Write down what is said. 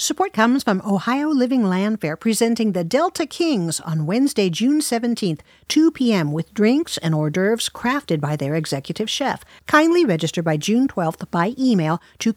Support comes from Ohio Living Land Fair, presenting the Delta Kings on Wednesday, June 17th, 2 p.m. with drinks and hors d'oeuvres crafted by their executive chef. Kindly register by June 12th by email to